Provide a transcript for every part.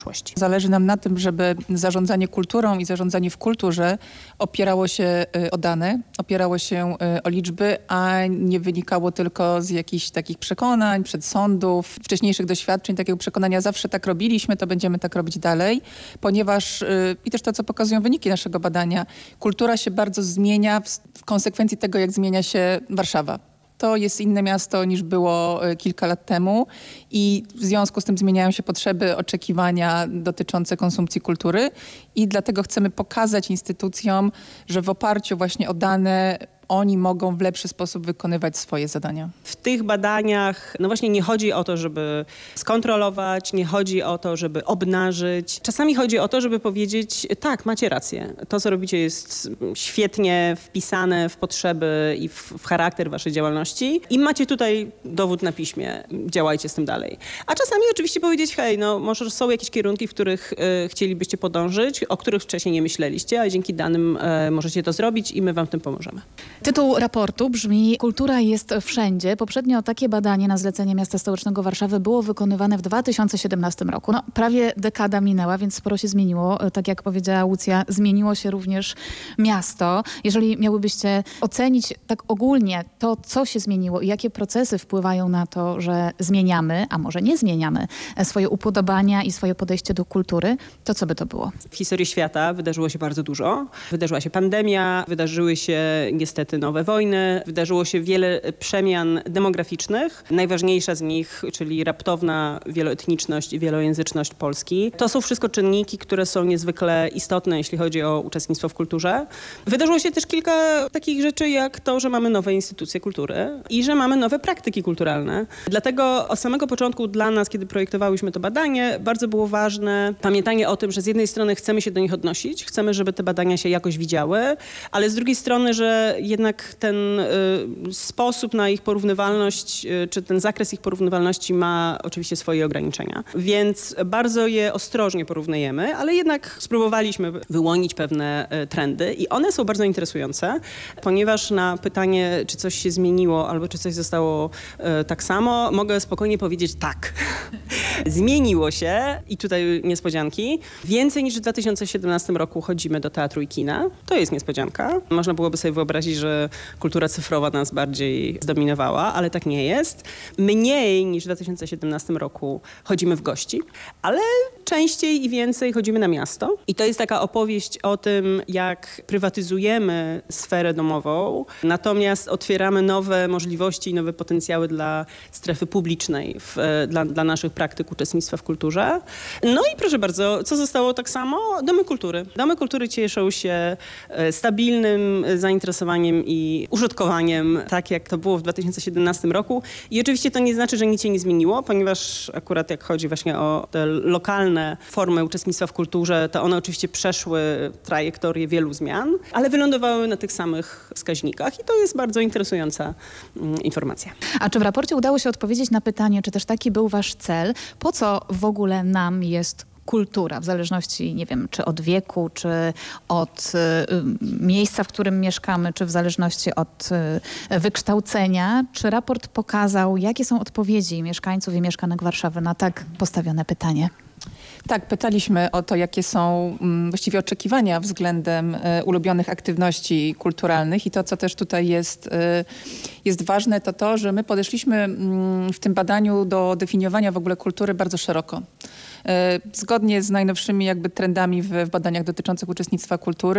Zależy nam na tym, żeby zarządzanie kulturą i zarządzanie w kulturze opierało się o dane, opierało się o liczby, a nie wynikało tylko z jakichś takich przekonań, przedsądów, wcześniejszych doświadczeń, takiego przekonania zawsze tak robiliśmy, to będziemy tak robić dalej, ponieważ i też to, co pokazują wyniki naszego badania, kultura się bardzo zmienia w konsekwencji tego, jak zmienia się Warszawa. To jest inne miasto niż było kilka lat temu i w związku z tym zmieniają się potrzeby, oczekiwania dotyczące konsumpcji kultury i dlatego chcemy pokazać instytucjom, że w oparciu właśnie o dane oni mogą w lepszy sposób wykonywać swoje zadania. W tych badaniach, no właśnie nie chodzi o to, żeby skontrolować, nie chodzi o to, żeby obnażyć. Czasami chodzi o to, żeby powiedzieć, tak, macie rację. To, co robicie jest świetnie wpisane w potrzeby i w charakter waszej działalności i macie tutaj dowód na piśmie. Działajcie z tym dalej. A czasami oczywiście powiedzieć, hej, no może są jakieś kierunki, w których chcielibyście podążyć, o których wcześniej nie myśleliście, a dzięki danym możecie to zrobić i my wam w tym pomożemy. Tytuł raportu brzmi "Kultura jest wszędzie". Poprzednio takie badanie na zlecenie Miasta Stołecznego Warszawy było wykonywane w 2017 roku. No, prawie dekada minęła, więc sporo się zmieniło. Tak jak powiedziała Łucja, zmieniło się również miasto. Jeżeli miałybyście ocenić tak ogólnie to, co się zmieniło i jakie procesy wpływają na to, że zmieniamy, a może nie zmieniamy swoje upodobania i swoje podejście do kultury, to co by to było? W historii świata wydarzyło się bardzo dużo. Wydarzyła się pandemia, wydarzyły się niestety nowe wojny, wydarzyło się wiele przemian demograficznych. Najważniejsza z nich, czyli raptowna wieloetniczność i wielojęzyczność Polski. To są wszystko czynniki, które są niezwykle istotne, jeśli chodzi o uczestnictwo w kulturze. Wydarzyło się też kilka takich rzeczy, jak to, że mamy nowe instytucje kultury i że mamy nowe praktyki kulturalne. Dlatego od samego początku dla nas, kiedy projektowałyśmy to badanie, bardzo było ważne pamiętanie o tym, że z jednej strony chcemy się do nich odnosić, chcemy, żeby te badania się jakoś widziały, ale z drugiej strony, że jednak ten sposób na ich porównywalność, czy ten zakres ich porównywalności ma oczywiście swoje ograniczenia. Więc bardzo je ostrożnie porównujemy, ale jednak spróbowaliśmy wyłonić pewne trendy i one są bardzo interesujące, ponieważ na pytanie, czy coś się zmieniło albo czy coś zostało tak samo, mogę spokojnie powiedzieć tak. Zmieniło się i tutaj niespodzianki. Więcej niż w 2017 roku chodzimy do teatru i kina. To jest niespodzianka. Można byłoby sobie wyobrazić, że kultura cyfrowa nas bardziej zdominowała, ale tak nie jest. Mniej niż w 2017 roku chodzimy w gości, ale częściej i więcej chodzimy na miasto. I to jest taka opowieść o tym, jak prywatyzujemy sferę domową, natomiast otwieramy nowe możliwości i nowe potencjały dla strefy publicznej, dla naszych praktyk uczestnictwa w kulturze. No i proszę bardzo, co zostało tak samo? Domy kultury. Domy kultury cieszą się stabilnym zainteresowaniem i użytkowaniem, tak jak to było w 2017 roku. I oczywiście to nie znaczy, że nic się nie zmieniło, ponieważ akurat jak chodzi właśnie o te lokalne formy uczestnictwa w kulturze, to one oczywiście przeszły trajektorię wielu zmian, ale wylądowały na tych samych wskaźnikach i to jest bardzo interesująca informacja. A czy w raporcie udało się odpowiedzieć na pytanie, czy też taki był wasz cel? Po co w ogóle nam jest kultura, w zależności, nie wiem, czy od wieku, czy od miejsca, w którym mieszkamy, czy w zależności od wykształcenia. Czy raport pokazał, jakie są odpowiedzi mieszkańców i mieszkanek Warszawy na tak postawione pytanie? Tak, pytaliśmy o to, jakie są właściwie oczekiwania względem ulubionych aktywności kulturalnych i to, co też tutaj jest ważne, to to, że my podeszliśmy w tym badaniu do definiowania w ogóle kultury bardzo szeroko. Zgodnie z najnowszymi jakby trendami w badaniach dotyczących uczestnictwa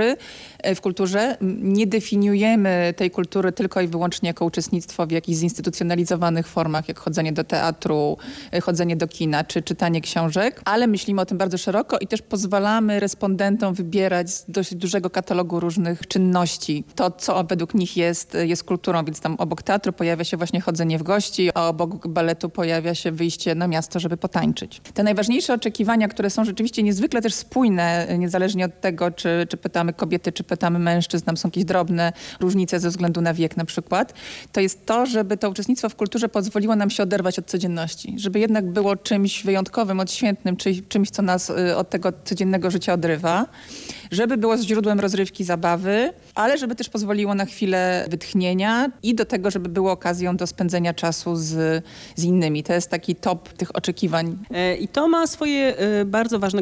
w kulturze nie definiujemy tej kultury tylko i wyłącznie jako uczestnictwo w jakichś zinstytucjonalizowanych formach, jak chodzenie do teatru, chodzenie do kina czy czytanie książek, ale myślimy o tym bardzo szeroko i też pozwalamy respondentom wybierać z dość dużego katalogu różnych czynności. To, co według nich jest kulturą, więc tam obok teatru pojawia się właśnie chodzenie w gości, a obok baletu pojawia się wyjście na miasto, żeby potańczyć. Te najważniejsze oczekiwania, które są rzeczywiście niezwykle też spójne, niezależnie od tego, czy pytamy kobiety, czy pytamy mężczyzn, tam są jakieś drobne różnice ze względu na wiek na przykład, to jest to, żeby to uczestnictwo w kulturze pozwoliło nam się oderwać od codzienności, żeby jednak było czymś wyjątkowym, odświętnym, czymś, co nas od tego codziennego życia odrywa, żeby było źródłem rozrywki, zabawy, ale żeby też pozwoliło na chwilę wytchnienia i do tego, żeby było okazją do spędzenia czasu z innymi. To jest taki top tych oczekiwań. I to ma swoje bardzo ważne